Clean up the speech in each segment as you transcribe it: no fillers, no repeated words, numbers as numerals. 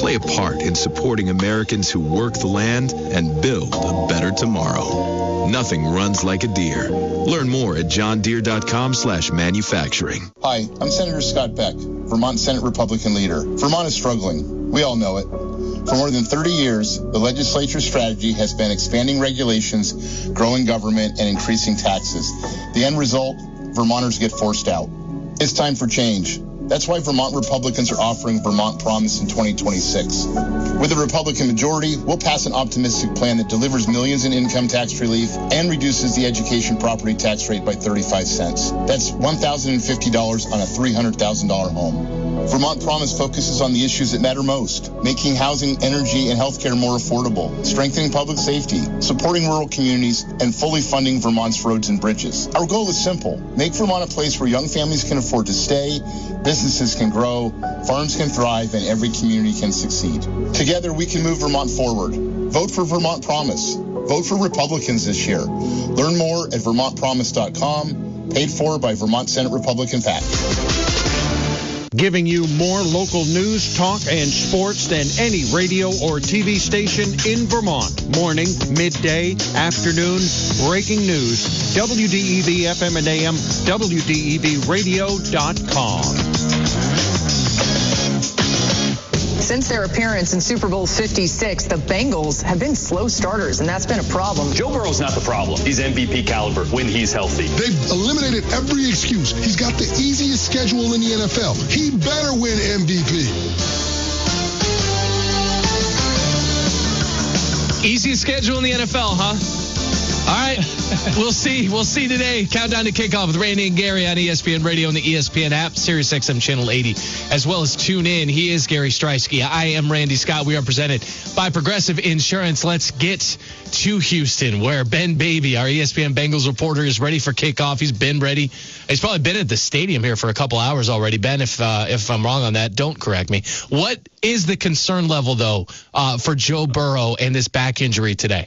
play a part in supporting Americans who work the land and build a better tomorrow. Nothing runs like a Deere. Learn more at johndeere.com/manufacturing. Hi, I'm Senator Scott Beck, Vermont Senate Republican leader. Vermont is struggling. We all know it. For more than 30 years, the legislature's strategy has been expanding regulations, growing government, and increasing taxes. The end result, Vermonters get forced out. It's time for change. That's why Vermont Republicans are offering Vermont Promise in 2026. With a Republican majority, we'll pass an optimistic plan that delivers millions in income tax relief and reduces the education property tax rate by 35 cents. That's $1,050 on a $300,000 home. Vermont Promise focuses on the issues that matter most, making housing, energy, and healthcare more affordable, strengthening public safety, supporting rural communities, and fully funding Vermont's roads and bridges. Our goal is simple: make Vermont a place where young families can afford to stay, businesses can grow, farms can thrive, and every community can succeed. Together, we can move Vermont forward. Vote for Vermont Promise. Vote for Republicans this year. Learn more at vermontpromise.com, paid for by Vermont Senate Republican PAC. Giving you more local news, talk, and sports than any radio or TV station in Vermont. Morning, midday, afternoon, breaking news. WDEV FM and AM, WDEVradio.com. Since their appearance in Super Bowl 56, the Bengals have been slow starters, and that's been a problem. Joe Burrow's not the problem. He's MVP caliber when he's healthy. They've eliminated every excuse. He's got the easiest schedule in the NFL. He better win MVP. Easiest schedule in the NFL, huh? All right, we'll see. We'll see today. Countdown to kickoff with Randy and Gary on ESPN Radio and the ESPN app, Sirius XM Channel 80, as well as tune in. He is Gary Streisky. I am Randy Scott. We are presented by Progressive Insurance. Let's get to Houston, where Ben Baby, our ESPN Bengals reporter, is ready for kickoff. He's been ready. He's probably been at the stadium here for a couple hours already. Ben, if I'm wrong on that, don't correct me. What is the concern level, though, for Joe Burrow and this back injury today?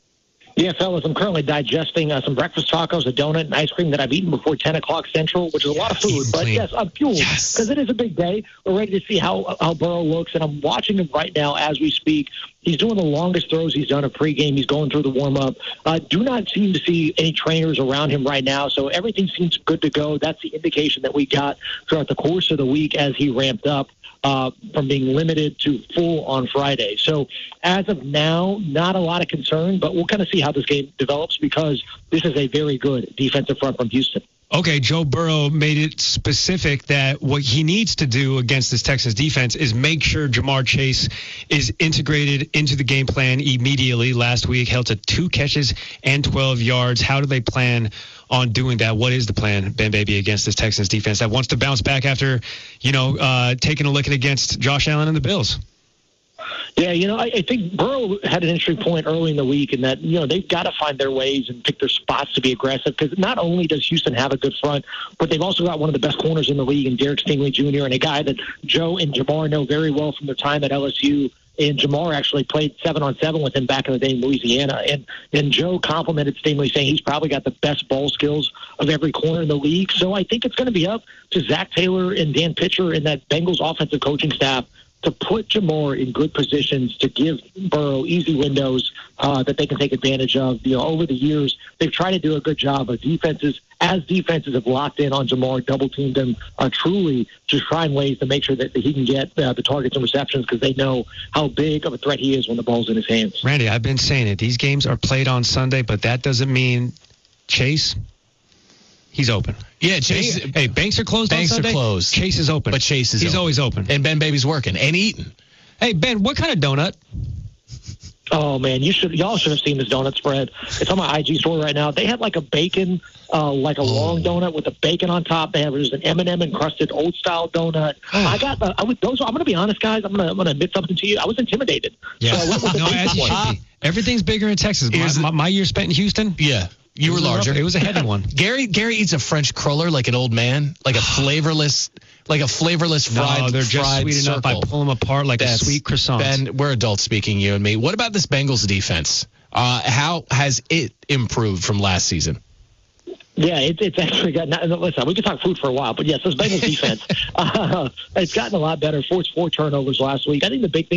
Yeah, fellas, I'm currently digesting some breakfast tacos, a donut, and ice cream that I've eaten before 10 o'clock Central, which is a lot of food. But, yes, I'm fueled because it is a big day. We're ready to see how Burrow looks, and I'm watching him right now as we speak. He's doing the longest throws he's done at pregame. He's going through the warm-up. Do not seem to see any trainers around him right now, so everything seems good to go. That's the indication that we got throughout the course of the week as he ramped up from being limited to full on Friday. So as of now, not a lot of concern, but we'll kind of see how this game develops because this is a very good defensive front from Houston. Okay, Joe Burrow made it specific that what he needs to do against this Texans defense is make sure Ja'Marr Chase is integrated into the game plan immediately. Last week, held to 2 catches and 12 yards. How do they plan on doing that? What is the plan, Ben Baby, against this Texans defense that wants to bounce back after, taking a licking against Josh Allen and the Bills? Yeah, I think Burrow had an entry point early in the week in that, they've got to find their ways and pick their spots to be aggressive because not only does Houston have a good front, but they've also got one of the best corners in the league in Derek Stingley Jr. and a guy that Joe and Ja'Marr know very well from their time at LSU. And Ja'Marr actually played 7-on-7 with him back in the day in Louisiana. And Joe complimented Stingley, saying he's probably got the best ball skills of every corner in the league. So I think it's going to be up to Zach Taylor and Dan Pitcher and that Bengals offensive coaching staff to put Ja'Marr in good positions to give Burrow easy windows that they can take advantage of. Over the years, they've tried to do a good job of defenses have locked in on Ja'Marr, double-teamed him truly to find ways to make sure that he can get the targets and receptions because they know how big of a threat he is when the ball's in his hands. Randy, I've been saying it. These games are played on Sunday, but that doesn't mean Chase, he's open. Yeah, Chase. Hey, banks are closed on Sunday. Banks are closed. Chase is open. But Chase is He's open. always open. And Ben Baby's working and eating. Hey, Ben, what kind of donut? Oh, man, y'all should have seen this donut spread. It's on my IG store right now. They had like a bacon, long donut with the bacon on top. There's an M&M encrusted old style donut. I'm going to be honest, guys. I'm going to admit something to you. I was intimidated. Yeah. So I went with the as you should be. Everything's bigger in Texas. My year spent in Houston. Yeah. You were larger. It was a heavy one. Gary eats a French cruller like an old man, like a flavorless fried. No, they're just fried sweet circle. enough. I pull them apart like a sweet croissant. Ben, we're adults speaking, you and me. What about this Bengals defense? How has it improved from last season? Yeah, it's actually gotten. Listen, we could talk food for a while, but yes, this Bengals defense, it's gotten a lot better. Forced 4 turnovers last week. I think the big thing